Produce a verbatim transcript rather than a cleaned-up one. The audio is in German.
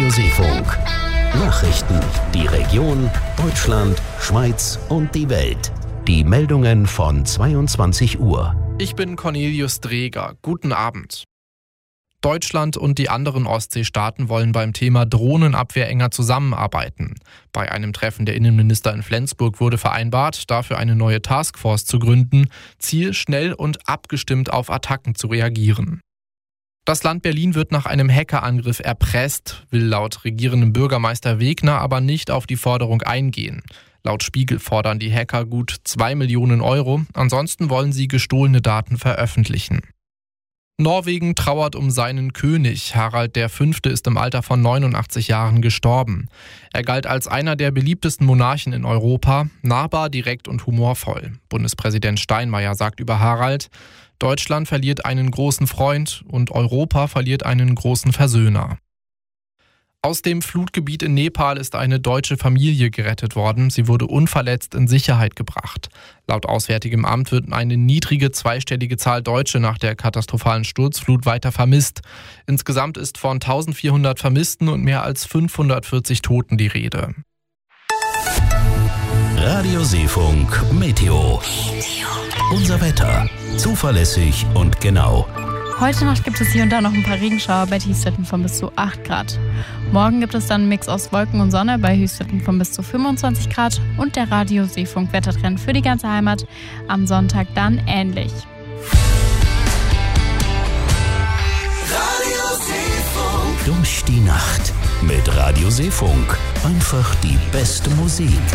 Radio Seefunk. Nachrichten, die Region, Deutschland, Schweiz und die Welt. Die Meldungen von zweiundzwanzig Uhr. Ich bin Cornelius Dreger. Guten Abend. Deutschland und die anderen Ostseestaaten wollen beim Thema Drohnenabwehr enger zusammenarbeiten. Bei einem Treffen der Innenminister in Flensburg wurde vereinbart, dafür eine neue Taskforce zu gründen. Ziel, schnell und abgestimmt auf Attacken zu reagieren. Das Land Berlin wird nach einem Hackerangriff erpresst, will laut regierendem Bürgermeister Wegner aber nicht auf die Forderung eingehen. Laut Spiegel fordern die Hacker gut zwei Millionen Euro, ansonsten wollen sie gestohlene Daten veröffentlichen. Norwegen trauert um seinen König. Harald der Fünfte ist im Alter von neunundachtzig Jahren gestorben. Er galt als einer der beliebtesten Monarchen in Europa, nahbar, direkt und humorvoll. Bundespräsident Steinmeier sagt über Harald: Deutschland verliert einen großen Freund und Europa verliert einen großen Versöhner. Aus dem Flutgebiet in Nepal ist eine deutsche Familie gerettet worden. Sie wurde unverletzt in Sicherheit gebracht. Laut Auswärtigem Amt wird eine niedrige zweistellige Zahl Deutsche nach der katastrophalen Sturzflut weiter vermisst. Insgesamt ist von eintausendvierhundert Vermissten und mehr als fünfhundertvierzig Toten die Rede. Radio Seefunk Meteo. Unser Wetter. Zuverlässig und genau. Heute Nacht gibt es hier und da noch ein paar Regenschauer bei Tiefstwerten von bis zu acht Grad. Morgen gibt es dann einen Mix aus Wolken und Sonne bei Höchstwerten von bis zu fünfundzwanzig Grad und der Radio Seefunk Wettertrend für die ganze Heimat am Sonntag dann ähnlich. Radio Seefunk. Durch die Nacht mit Radio Seefunk. Einfach die beste Musik.